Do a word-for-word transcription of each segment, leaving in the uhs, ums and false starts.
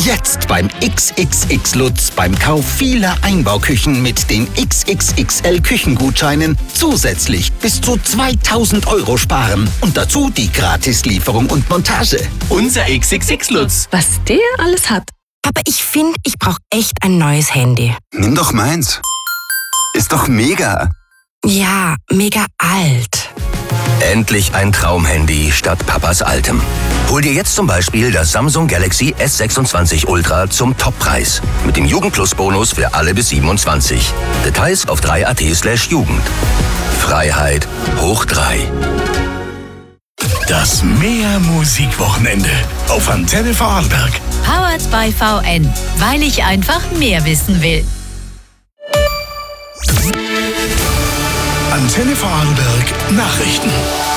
Jetzt beim X X X Lutz beim Kauf vieler Einbauküchen mit den X X X L Küchengutscheinen zusätzlich bis zu zweitausend Euro sparen. Und dazu die Gratislieferung und Montage. Unser X X X Lutz. Was der alles hat. Aber ich finde, ich brauche echt ein neues Handy. Nimm doch meins. Ist doch mega. Ja, mega alt. Endlich ein Traumhandy statt Papas altem. Hol dir jetzt zum Beispiel das Samsung Galaxy S sechsundzwanzig Ultra zum Toppreis. Mit dem Jugend-Plus-Bonus für alle bis siebenundzwanzig. Details auf drei punkt at slash Jugend. Freiheit hoch drei. Das Mehr-Musik-Wochenende auf Antenne Vorarlberg. Powered by V N, weil ich einfach mehr wissen will. Antenne Vorarlberg Nachrichten.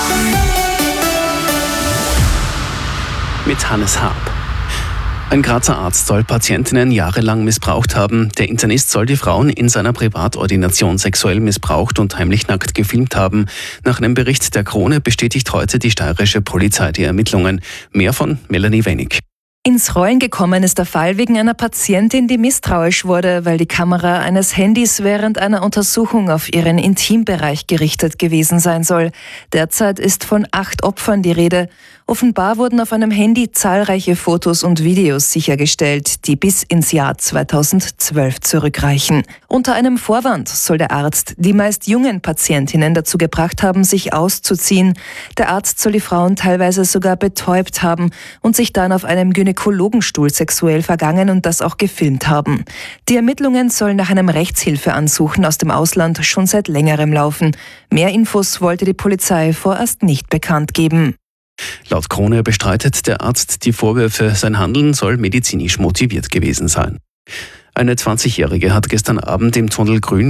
Mit Hannes Harp. Ein Grazer Arzt soll Patientinnen jahrelang missbraucht haben. Der Internist soll die Frauen in seiner Privatordination sexuell missbraucht und heimlich nackt gefilmt haben. Nach einem Bericht der Krone bestätigt heute die steirische Polizei die Ermittlungen. Mehr von Melanie Wenig. Ins Rollen gekommen ist der Fall wegen einer Patientin, die misstrauisch wurde, weil die Kamera eines Handys während einer Untersuchung auf ihren Intimbereich gerichtet gewesen sein soll. Derzeit ist von acht Opfern die Rede. Offenbar wurden auf einem Handy zahlreiche Fotos und Videos sichergestellt, die bis ins Jahr zweitausendzwölf zurückreichen. Unter einem Vorwand soll der Arzt die meist jungen Patientinnen dazu gebracht haben, sich auszuziehen. Der Arzt soll die Frauen teilweise sogar betäubt haben und sich dann auf einem Gynäkologenstuhl sexuell vergangen und das auch gefilmt haben. Die Ermittlungen sollen nach einem Rechtshilfeansuchen aus dem Ausland schon seit längerem laufen. Mehr Infos wollte die Polizei vorerst nicht bekannt geben. Laut Krone bestreitet der Arzt die Vorwürfe, sein Handeln soll medizinisch motiviert gewesen sein. Eine zwanzigjährige hat gestern Abend im Tunnel Grün